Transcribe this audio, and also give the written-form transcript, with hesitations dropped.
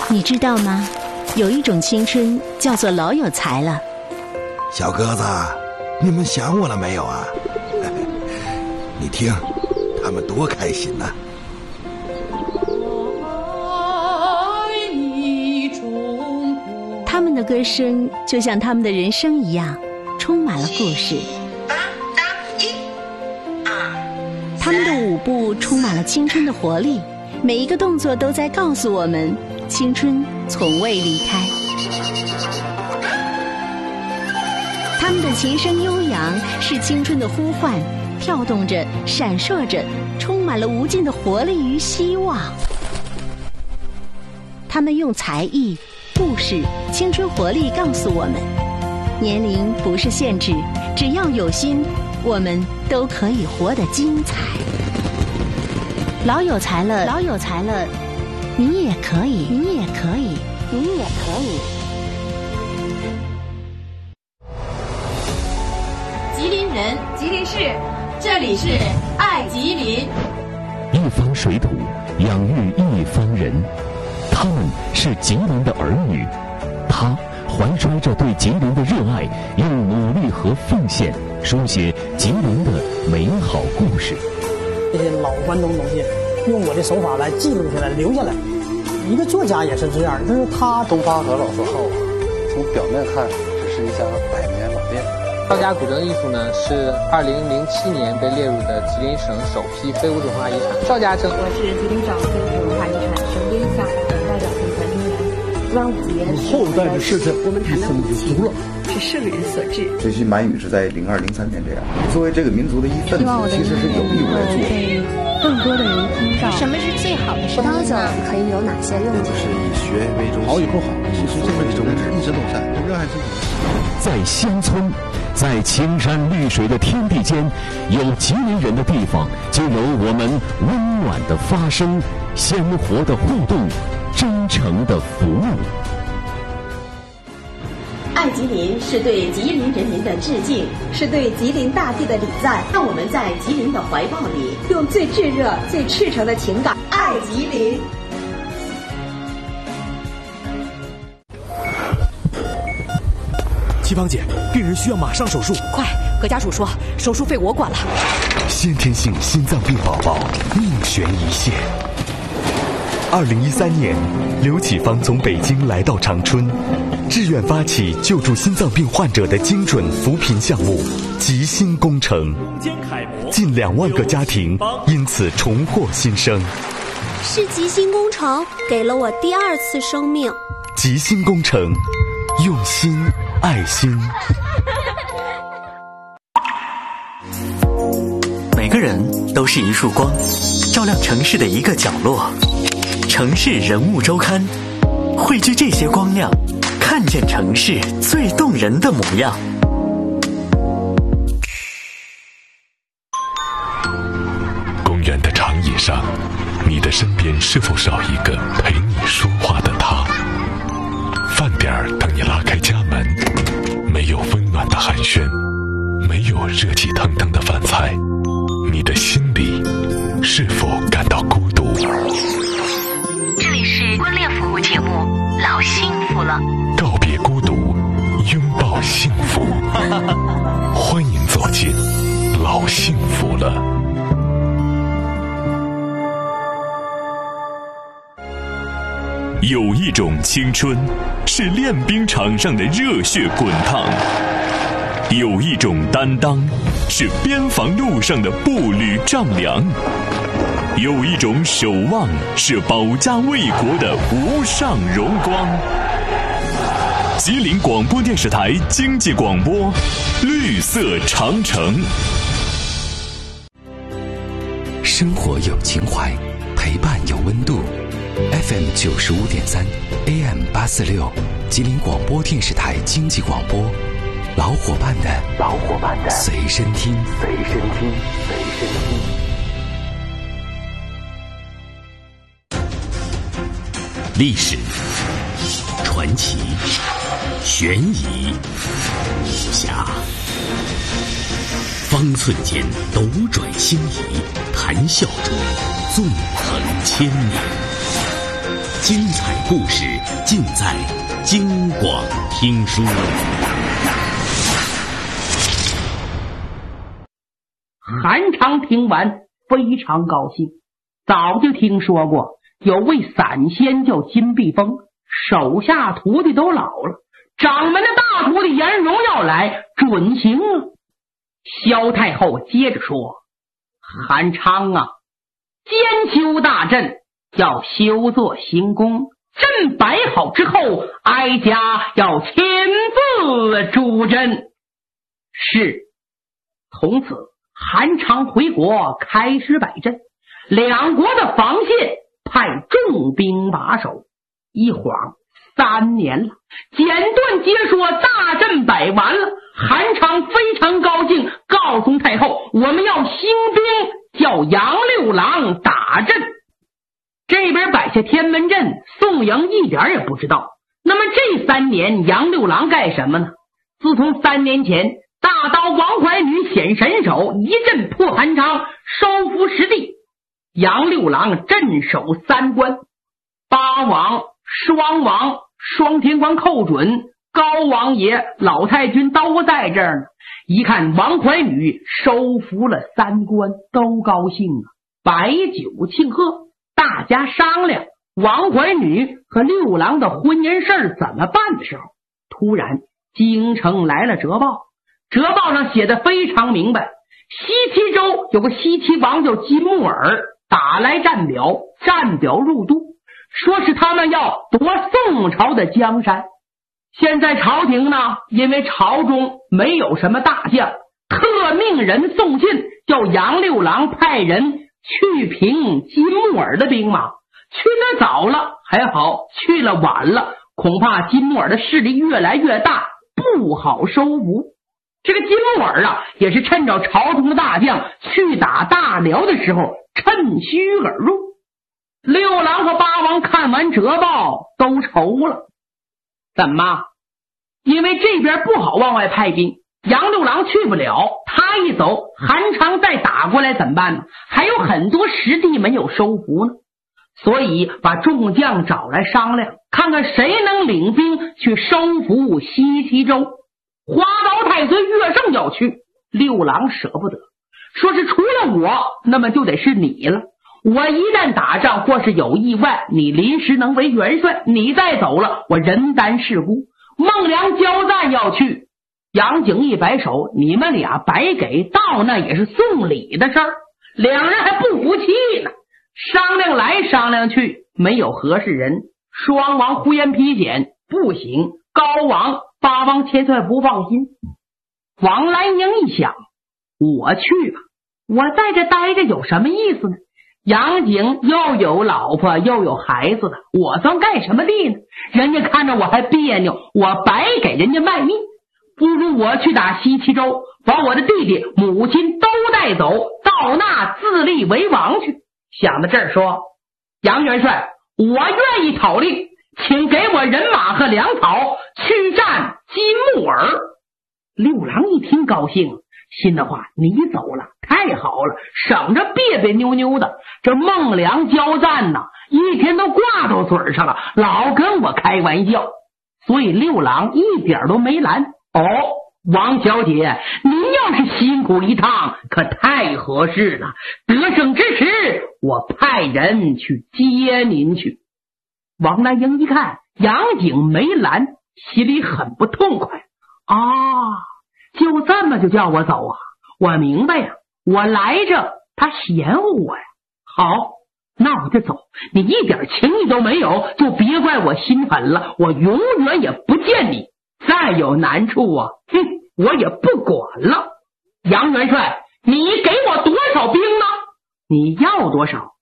你知道吗？有一种青春叫做老有才了。 小鸽子，你们想我了没有啊？你听，他们多开心呐！ 他们的歌声就像他们的人生一样，充满了故事。他们的舞步充满了青春的活力，每一个动作都在告诉我们，青春从未离开。他们的琴声悠扬，是青春的呼唤，跳动着，闪烁着，充满了无尽的活力与希望。他们用才艺、故事、青春活力告诉我们，年龄不是限制，只要有心，我们都可以活得精彩。老有才了，老有才了，你也可以，你也可以，你也可以。 吉林人，吉林市，这里是爱吉林。 一方水土养育一方人，他们是吉林的儿女，他怀揣着对吉林的热爱，用努力和奉献书写吉林的美好故事。 这些老关东东西，用我的手法来记录下来、留下来。一个作家也是这样，就是他。 东发和老字号啊，从表面看只是一家百年老店。 赵家古镇艺术呢，是2007年被列入的吉林省首批非物质文化遗产。赵家镇， 我是吉林省非物质文化遗产省规下的代表性传承人。端午节， 后代的事情我们谈到母亲是圣人所致。 学习满语是在02、03年这样。作为这个民族的一份子，其实是有义务来做。 更多的人听到什么是最好的葡萄酒可以有哪些用途？ 是以学为中心， 好与不好，其实这个宗旨一直都在，热爱生活。 在乡村，在青山绿水的天地间，有吉林人的地方，就有我们温暖的发声、鲜活的互动、真诚的服务。 爱吉林是对吉林人民的致敬，是对吉林大地的礼赞。让我们在吉林的怀抱里，用最炙热、最赤诚的情感爱吉林。 七芳姐，病人需要马上手术， 快！何家属说手术费我管了。 先天性心脏病宝宝命悬一线。2013年，刘启芳从北京来到长春，志愿发起救助心脏病患者的精准扶贫项目“吉心工程”，近2万个家庭因此重获新生。 是吉心工程给了我第2次生命。 吉心工程，用心爱心。 每个人都是一束光，照亮城市的一个角落。城市人物周刊，汇聚这些光亮，看见城市最动人的模样。 公园的长椅上，你的身边是否少一个陪你说话的他？饭点儿等你拉开家门，没有温暖的寒暄，没有热气腾腾的饭菜，你的心里是否感到孤独？ 这里是婚恋服务节目《老幸福了》， 告别孤独，拥抱幸福。欢迎走进老幸福了。 有一种青春是练兵场上的热血滚烫，有一种担当是边防路上的步履丈量，有一种守望是保家卫国的无上荣光。吉林广播电视台经济广播，绿色长城。 生活有情怀，陪伴有温度。FM 95.3 AM 846，吉林广播电视台经济广播，老伙伴的随身听。 历史、传奇、悬疑、武侠，方寸间斗转星移，谈笑中纵横千年。 精彩故事尽在京广听书。 韩昌听完非常高兴，早就听说过有位散仙叫金碧峰，手下徒弟都老了，掌门的大徒弟颜荣要来准行啊。萧太后接着说，韩昌啊，监修大阵，要修作行宫，阵摆好之后，哀家要亲自主阵。是。从此韩昌回国开始摆阵，两国的防线派重兵把守。一晃3年了，简短接说大阵摆完了，韩昌非常高兴，告诉太后我们要兴兵，叫杨六郎打阵。这边摆下天门阵，宋营一点也不知道。那么这3年杨六郎干什么呢？自从3年前大刀王怀女显神手，一阵破韩昌，收复失地，杨六郎镇守3关，八王、双王、双天关寇准，高王爷、老太君都在这儿呢。一看王怀女收服了3关，都高兴啊，摆酒庆贺。大家商量王怀女和六郎的婚姻事怎么办的时候，突然京城来了折报，折报上写的非常明白，西岐州有个西岐王叫金木耳，打来战表，战表入都，说是他们要夺宋朝的江山。现在朝廷呢，因为朝中没有什么大将，特命人送信，叫杨六郎派人去平金木耳的兵马。去得早了还好，去了晚了，恐怕金木耳的势力越来越大，不好收服。这个金木耳啊，也是趁着朝中的大将去打大辽的时候趁虚而入。六郎和八王看完折报都愁了，怎么？因为这边不好往外派兵，杨六郎去不了，他一走，韩昌再打过来怎么办呢？还有很多实地没有收服呢。所以把众将找来商量，看看谁能领兵去收服西岐州。花刀太岁岳胜要去，六郎舍不得，说是除了我，那么就得是你了。我一旦打仗或是有意外，你临时能为元帅，你再走了，我人单势孤。孟良交战要去，杨景一摆手，你们俩白给，到那也是送礼的事儿。两人还不服气呢，商量来商量去，没有合适人。双王呼延丕简不行，高王八王千岁不放心。王兰英一想，我去吧，我在这待着有什么意思呢？杨景又有老婆又有孩子的，我算干什么的呢？人家看着我还别扭，我白给人家卖命。不如我去打西岐州，把我的弟弟母亲都带走，到那自立为王去。想到这儿说，杨元帅，我愿意讨令，请给我人马和粮草去战金木耳。六郎一听高兴，心的话，你走了太好了，省着别别扭扭的。这孟良交战呐，一天都挂到嘴上了，老跟我开玩笑。所以六郎一点都没拦。王小姐，您要是辛苦一趟，可太合适了。得胜之时，我派人去接您去。王兰英一看杨景没拦，心里很不痛快就这么就叫我走啊？我明白呀，我来着他嫌乎我呀。好，那我就走，你一点情义都没有，就别怪我心狠了，我永远也不见你。再有难处啊，我也不管了。杨元帅，你给我多少兵呢？你要多少